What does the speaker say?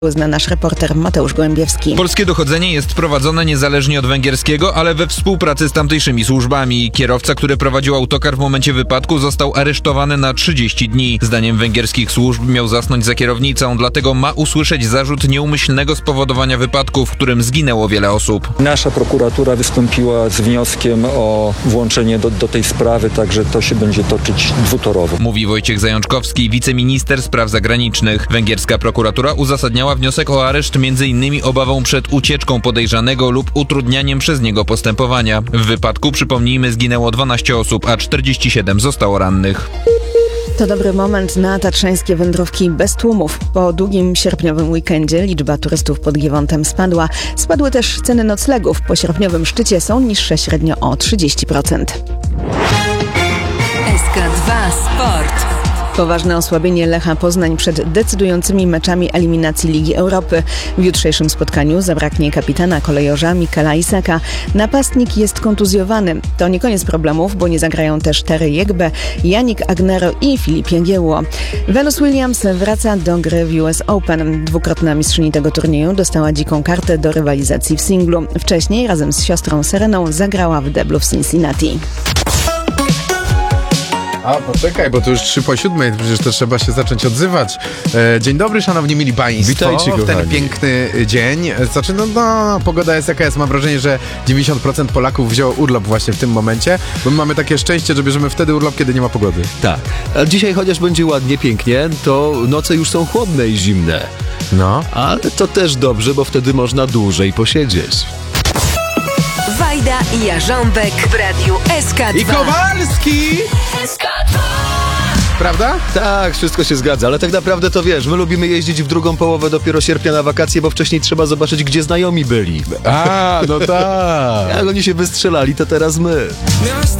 Zna nasz reporter Mateusz Gołębiewski. Polskie dochodzenie jest prowadzone niezależnie od węgierskiego, ale we współpracy z tamtejszymi służbami. Kierowca, który prowadził autokar w momencie wypadku, został aresztowany na 30 dni. Zdaniem węgierskich służb miał zasnąć za kierownicą, dlatego ma usłyszeć zarzut nieumyślnego spowodowania wypadku, w którym zginęło wiele osób. Nasza prokuratura wystąpiła z wnioskiem o włączenie do tej sprawy, także to się będzie toczyć dwutorowo. Mówi Wojciech Zajączkowski, wiceminister spraw zagranicznych. Węgierska prokuratura uzasadniała wniosek o areszt m.in. obawą przed ucieczką podejrzanego lub utrudnianiem przez niego postępowania. W wypadku, przypomnijmy, zginęło 12 osób, a 47 zostało rannych. To dobry moment na tatrzańskie wędrówki bez tłumów. Po długim sierpniowym weekendzie liczba turystów pod Giewontem spadła. Spadły też ceny noclegów. Po sierpniowym szczycie są niższe średnio o 30%. SK2 Sport. Poważne osłabienie Lecha Poznań przed decydującymi meczami eliminacji Ligi Europy. W jutrzejszym spotkaniu zabraknie kapitana kolejorza Mikela Isaka. Napastnik jest kontuzjowany. To nie koniec problemów, bo nie zagrają też Terry Jegbe, Yannick Agnero i Filip Jagiełło. Venus Williams wraca do gry w US Open. Dwukrotna mistrzyni tego turnieju dostała dziką kartę do rywalizacji w singlu. Wcześniej razem z siostrą Sereną zagrała w deblu w Cincinnati. A poczekaj, bo to już 6:03, przecież to trzeba się zacząć odzywać. Dzień dobry, szanowni mili państwo. Witajcie, w ten kochani. piękny dzień. Znaczy, pogoda jest jaka jest. Mam wrażenie, że 90% Polaków wzięło urlop właśnie w tym momencie, bo my mamy takie szczęście, że bierzemy wtedy urlop, kiedy nie ma pogody. Tak. A dzisiaj chociaż będzie ładnie, pięknie, to noce już są chłodne i zimne. No. Ale to też dobrze, bo wtedy można dłużej posiedzieć. Wajda i Jarząbek w radiu SK2. I Kowalski! SK2. Prawda? Tak, wszystko się zgadza, ale tak naprawdę to wiesz, my lubimy jeździć w drugą połowę dopiero sierpnia na wakacje, bo wcześniej trzeba zobaczyć, gdzie znajomi byli. A, no tak. Jak oni się wystrzelali, to teraz my.